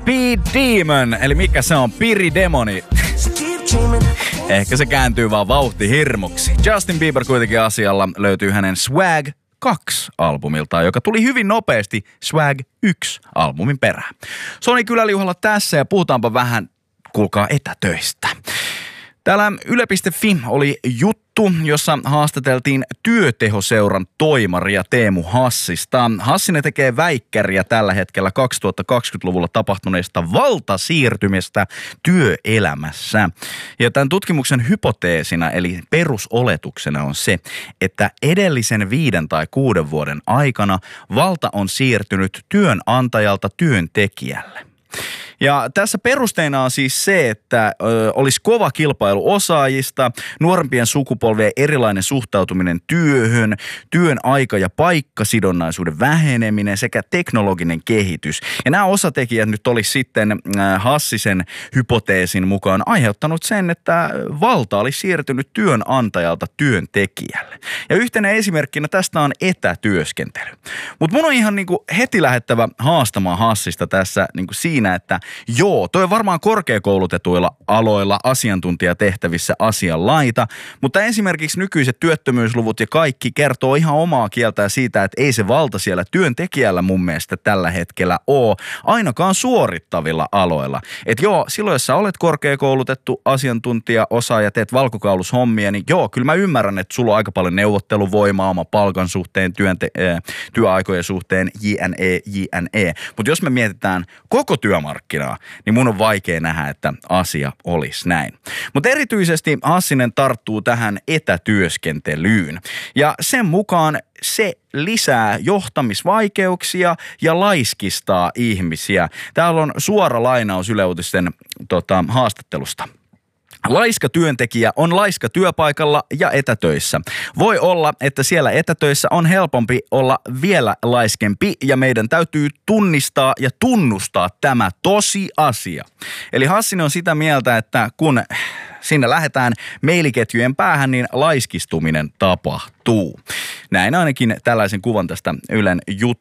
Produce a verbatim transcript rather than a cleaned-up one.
Speed Demon, eli mikä se on? Piridemoni. Ehkä se kääntyy vaan vauhtihirmuksi. Justin Bieber kuitenkin asialla löytyy hänen Swag kaksi albumiltaan, joka tuli hyvin nopeasti Swag yksi albumin perään. Soni Kyläliuhalla tässä ja puhutaanpa vähän, kuulkaa, etätöistä. Täällä yle piste fi oli juttu, jossa haastateltiin työtehoseuran toimaria Teemu Hassista. Hassinen tekee väikkäriä tällä hetkellä kaksituhattakaksikymmentäluvulla tapahtuneesta valtasiirtymistä työelämässä. Ja tämän tutkimuksen hypoteesina eli perusoletuksena on se, että edellisen viiden tai kuuden vuoden aikana valta on siirtynyt työnantajalta työntekijälle. Ja tässä perusteena on siis se, että ö, olisi kova kilpailu osaajista, nuorempien sukupolvien erilainen suhtautuminen työhön, työn aika- ja paikkasidonnaisuuden väheneminen sekä teknologinen kehitys. Ja nämä osatekijät nyt olisi sitten ö, Hassisen hypoteesin mukaan aiheuttanut sen, että valta olisi siirtynyt työnantajalta työntekijälle. Ja yhtenä esimerkkinä tästä on etätyöskentely. Mutta mun on ihan niinku heti lähettävä haastamaan Hassista tässä niinku siinä, että joo, toi on varmaan korkeakoulutetuilla aloilla asiantuntijatehtävissä asianlaita, mutta esimerkiksi nykyiset työttömyysluvut ja kaikki kertoo ihan omaa kieltään siitä, että ei se valta siellä työntekijällä mun mielestä tällä hetkellä ole, ainakaan suorittavilla aloilla. Että joo, silloin jos sä olet korkeakoulutettu asiantuntija, osaaja, teet valkokaulushomia, niin joo, kyllä mä ymmärrän, että sulla on aika paljon neuvotteluvoimaa oma palkan suhteen, työnte- äh, työaikojen suhteen, jne, jne. Mutta jos me mietitään koko työmarkkinaa, niin mun on vaikea nähdä, että asia olisi näin. Mutta erityisesti Hassinen tarttuu tähän etätyöskentelyyn. Ja sen mukaan se lisää johtamisvaikeuksia ja laiskistaa ihmisiä. Täällä on suora lainaus Yle Uutisten tota, haastattelusta. Laiska työntekijä on laiska työpaikalla ja etätöissä. Voi olla, että siellä etätöissä on helpompi olla vielä laiskempi ja meidän täytyy tunnistaa ja tunnustaa tämä tosiasia. Eli Hassinen on sitä mieltä, että kun sinne lähdetään mailiketjujen päähän, niin laiskistuminen tapahtuu. Näin ainakin tällaisen kuvan tästä Ylen juttu